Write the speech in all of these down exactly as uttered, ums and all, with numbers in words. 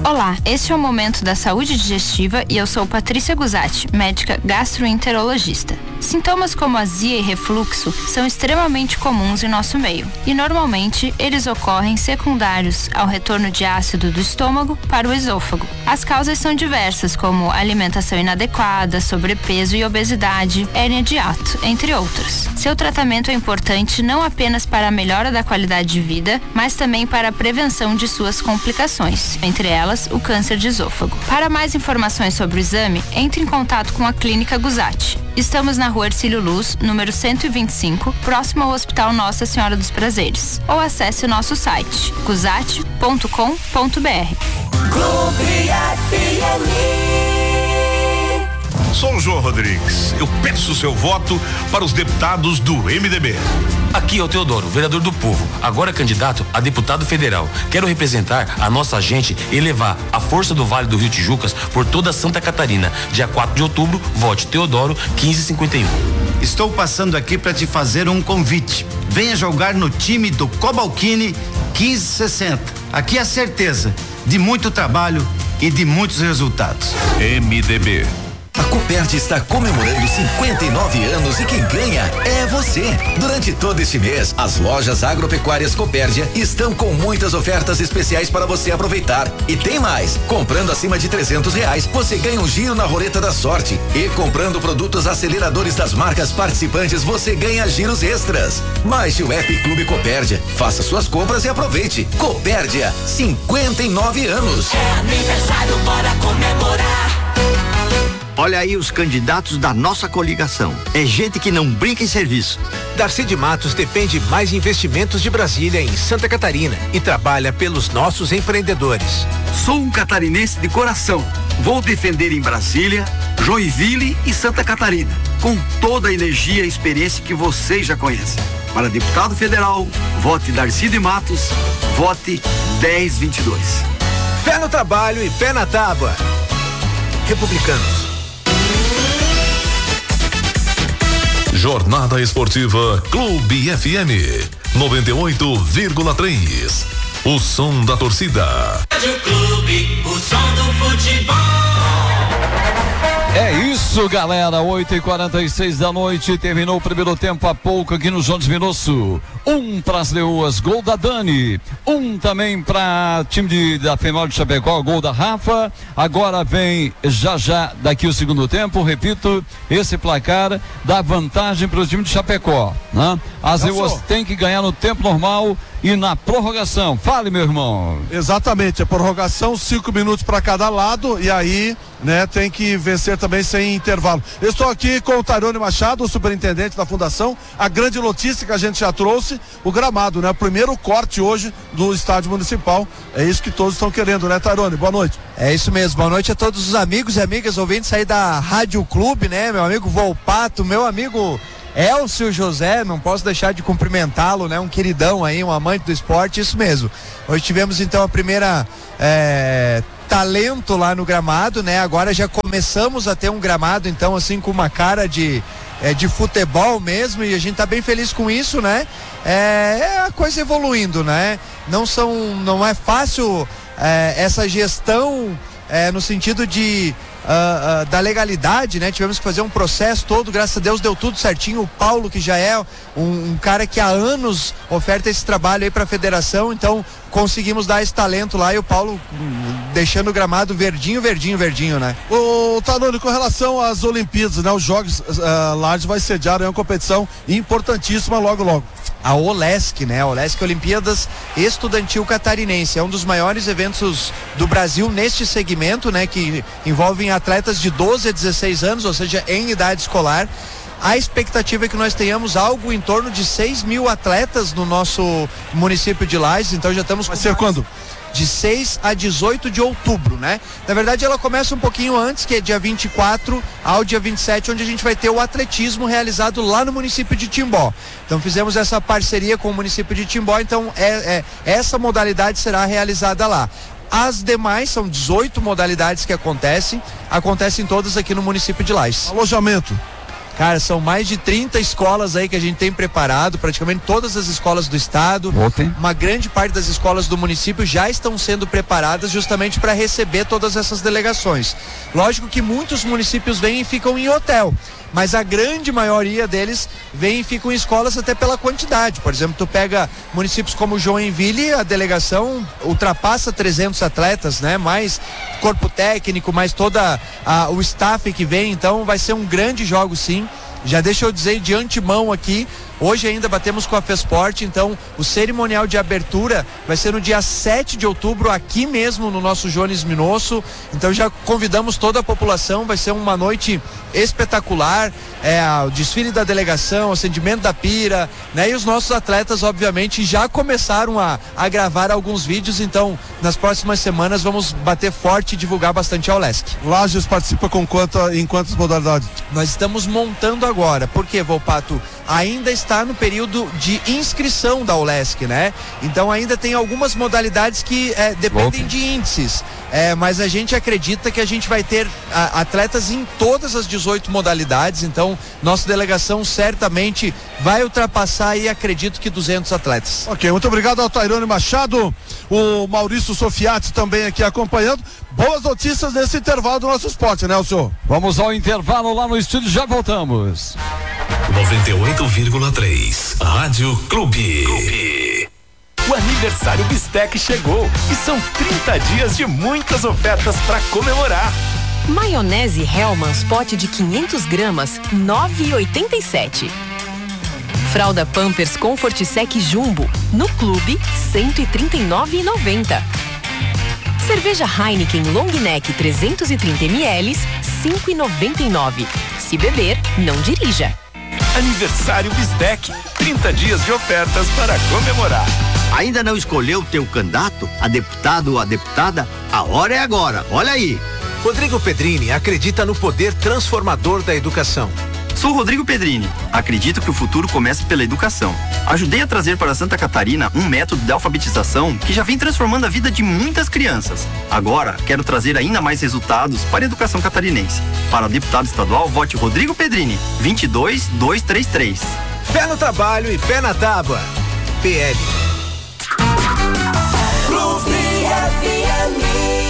Olá, este é o Momento da Saúde Digestiva e eu sou Patrícia Guzatti, médica gastroenterologista. Sintomas como azia e refluxo são extremamente comuns em nosso meio e normalmente eles ocorrem secundários ao retorno de ácido do estômago para o esôfago. As causas são diversas, como alimentação inadequada, sobrepeso e obesidade, hérnia de hiato, entre outras. Seu tratamento é importante não apenas para a melhora da qualidade de vida, mas também para a prevenção de suas complicações, entre elas o câncer de esôfago. Para mais informações sobre o exame, entre em contato com a Clínica Guzatti. Estamos na Rua Ercílio Luz, número cento e vinte e cinco, próximo ao Hospital Nossa Senhora dos Prazeres. Ou acesse o nosso site, guzatti ponto com ponto br. Clube F M. Sou o João Rodrigues. Eu peço o seu voto para os deputados do M D B. Aqui é o Teodoro, vereador do povo, agora candidato a deputado federal. Quero representar a nossa gente e levar a força do Vale do Rio Tijucas por toda Santa Catarina. Dia quatro de outubro, vote Teodoro quinze cinquenta e um. Estou passando aqui para te fazer um convite. Venha jogar no time do Cobalcini quinze sessenta. Aqui é a certeza de muito trabalho e de muitos resultados. M D B. A Copérdia está comemorando cinquenta e nove anos e quem ganha é você. Durante todo este mês, as lojas agropecuárias Copérdia estão com muitas ofertas especiais para você aproveitar. E tem mais, comprando acima de trezentos reais, você ganha um giro na roleta da sorte. E comprando produtos aceleradores das marcas participantes, você ganha giros extras. Baixe o app Clube Copérdia, faça suas compras e aproveite. Copérdia, cinquenta e nove anos. É aniversário, bora comemorar. Olha aí os candidatos da nossa coligação. É gente que não brinca em serviço. Darcy de Matos defende mais investimentos de Brasília em Santa Catarina e trabalha pelos nossos empreendedores. Sou um catarinense de coração. Vou defender em Brasília, Joinville e Santa Catarina, com toda a energia e experiência que vocês já conhecem. Para deputado federal, vote Darcy de Matos, vote dez vinte e dois. Fé no trabalho e pé na tábua. Republicanos. Jornada Esportiva Clube F M noventa e oito vírgula três. O som da torcida. Rádio Clube, o som do futebol. É isso, galera. oito e quarenta e seis da noite. Terminou o primeiro tempo há pouco aqui no Jones Minosso. Um para as Leoas, gol da Dani. Um também para time de, da Femal de Chapecó, gol da Rafa. Agora vem já já daqui o segundo tempo. Repito, esse placar dá vantagem para o time de Chapecó, né? As Leoas têm que ganhar no tempo normal e na prorrogação. Fale, meu irmão. Exatamente, a prorrogação, cinco minutos para cada lado e aí, né, tem que vencer também sem intervalo. Eu estou aqui com o Tairone Machado, o superintendente da fundação. A grande notícia que a gente já trouxe, o gramado, né? O primeiro corte hoje do estádio municipal. É isso que todos estão querendo, né, Tairone? Boa noite. É isso mesmo, boa noite a todos os amigos e amigas ouvintes aí da Rádio Clube, né? Meu amigo Volpato, meu amigo Elcio José, não posso deixar de cumprimentá-lo, né? Um queridão aí, um amante do esporte, isso mesmo. Hoje tivemos então a primeira é, talento lá no gramado, né? Agora já começamos a ter um gramado, então, assim, com uma cara de, é, de futebol mesmo, e a gente tá bem feliz com isso, né? É, é a coisa evoluindo, né? Não são, não é fácil é, essa gestão é, no sentido de Uh, uh, da legalidade, né? Tivemos que fazer um processo todo, graças a Deus deu tudo certinho. O Paulo, que já é um, um cara que há anos oferta esse trabalho aí pra federação, então conseguimos dar esse talento lá e o Paulo um, deixando o gramado verdinho, verdinho, verdinho, né? O Tanoni, com relação às Olimpíadas, né? Os Jogos uh, Lages vai sediar uma competição importantíssima logo, logo. A OLESC, né? A OLESC Olimpíadas Estudantil Catarinense, é um dos maiores eventos do Brasil neste segmento, né? Que envolvem atletas de doze a dezesseis anos, ou seja, em idade escolar. A expectativa é que nós tenhamos algo em torno de seis mil atletas no nosso município de Lages, então já estamos... Vai ser quando? De seis a dezoito de outubro, né? Na verdade ela começa um pouquinho antes, que é dia vinte e quatro ao dia vinte e sete, onde a gente vai ter o atletismo realizado lá no município de Timbó. Então fizemos essa parceria com o município de Timbó, então é, é, essa modalidade será realizada lá. As demais, são dezoito modalidades que acontecem, acontecem todas aqui no município de Lages. Alojamento. Cara, são mais de trinta escolas aí que a gente tem preparado, praticamente todas as escolas do estado. Ontem. Uma grande parte das escolas do município já estão sendo preparadas justamente para receber todas essas delegações. Lógico que muitos municípios vêm e ficam em hotel, mas a grande maioria deles vem e ficam em escolas até pela quantidade. Por exemplo, tu pega municípios como Joinville, a delegação ultrapassa trezentos atletas, né? Mais corpo técnico, mais toda a, o staff que vem, então vai ser um grande jogo sim. Já deixa eu dizer de antemão aqui, hoje ainda batemos com a Fesporte, então o cerimonial de abertura vai ser no dia sete de outubro, aqui mesmo no nosso Jones Minosso. Então já convidamos toda a população, vai ser uma noite espetacular, é, o desfile da delegação, o acendimento da pira, né? E os nossos atletas, obviamente, já começaram a, a gravar alguns vídeos, então nas próximas semanas vamos bater forte e divulgar bastante a Olesc. Lages participa com quanta, em quantas modalidades? Nós estamos montando agora, porque, Volpato, ainda está no período de inscrição da Olesc, né? Então ainda tem algumas modalidades que é, dependem Volta. de índices, é, mas a gente acredita que a gente vai ter a, atletas em todas as dezoito modalidades, então nossa delegação certamente vai ultrapassar aí, acredito que duzentos atletas. Ok, muito obrigado ao Tairone Machado, o Maurício Sofiati também aqui acompanhando. Boas notícias nesse intervalo do nosso esporte, né, o senhor? Vamos ao intervalo lá no estúdio, já voltamos. noventa e oito vírgula três Rádio Clube. Clube. O aniversário Bistec chegou e são trinta dias de muitas ofertas para comemorar. Maionese Hellmann's pote de quinhentos gramas, nove reais e oitenta e sete centavos. Fralda Pampers Comfort Sec Jumbo, no Clube, cento e trinta e nove reais e noventa centavos. Cerveja Heineken Long Neck trezentos e trinta mililitros, cinco reais e noventa e nove centavos. Se beber, não dirija. Aniversário Bistec, trinta dias de ofertas para comemorar. Ainda não escolheu o teu candidato, a deputado ou a deputada? A hora é agora, olha aí. Rodrigo Pedrini acredita no poder transformador da educação. Sou Rodrigo Pedrini. Acredito que o futuro começa pela educação. Ajudei a trazer para Santa Catarina um método de alfabetização que já vem transformando a vida de muitas crianças. Agora, quero trazer ainda mais resultados para a educação catarinense. Para deputado estadual, vote Rodrigo Pedrini, vinte e dois mil duzentos e trinta e três. Pé no trabalho e pé na tábua. P L. Clube F M.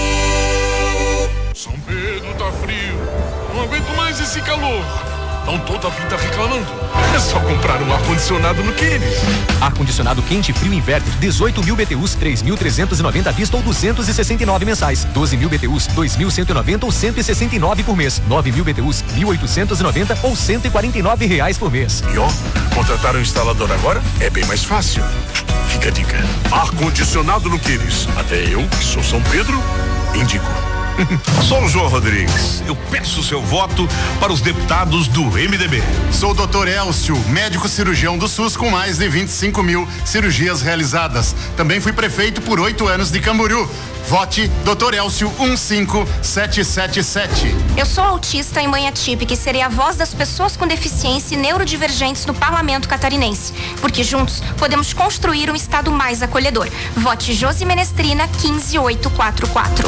São Pedro tá frio. Não aguento mais esse calor. Então toda a vida reclamando. É só comprar um ar-condicionado no Kines. Ar-condicionado quente frio inverter, dezoito mil B T Us, três mil trezentos e noventa à vista ou duzentos e sessenta e nove mensais. doze mil B T Us, dois mil cento e noventa ou cento e sessenta e nove por mês. nove mil B T Us, mil oitocentos e noventa ou cento e quarenta e nove reais por mês. E ó, contratar um instalador agora é bem mais fácil. Fica a dica. Ar-condicionado no Kines. Até eu, que sou São Pedro, indico. Sou o João Rodrigues. Eu peço o seu voto para os deputados do M D B. Sou o doutor Elcio, médico cirurgião do SUS com mais de vinte e cinco mil cirurgias realizadas. Também fui prefeito por oito anos de Camboriú. Vote doutor Elcio um cinco sete sete sete. Eu sou autista e mãe atípica e serei a voz das pessoas com deficiência e neurodivergentes no Parlamento Catarinense. Porque juntos podemos construir um estado mais acolhedor. Vote Josi Menestrina quinze mil oitocentos e quarenta e quatro.